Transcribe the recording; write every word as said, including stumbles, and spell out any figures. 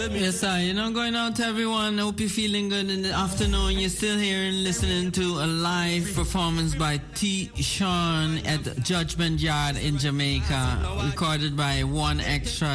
Yes, sir. You know, going out to everyone. I hope you're feeling good in the afternoon. You're still here and listening to a live performance by T. Sean at Judgment Yard in Jamaica, recorded by One Extra.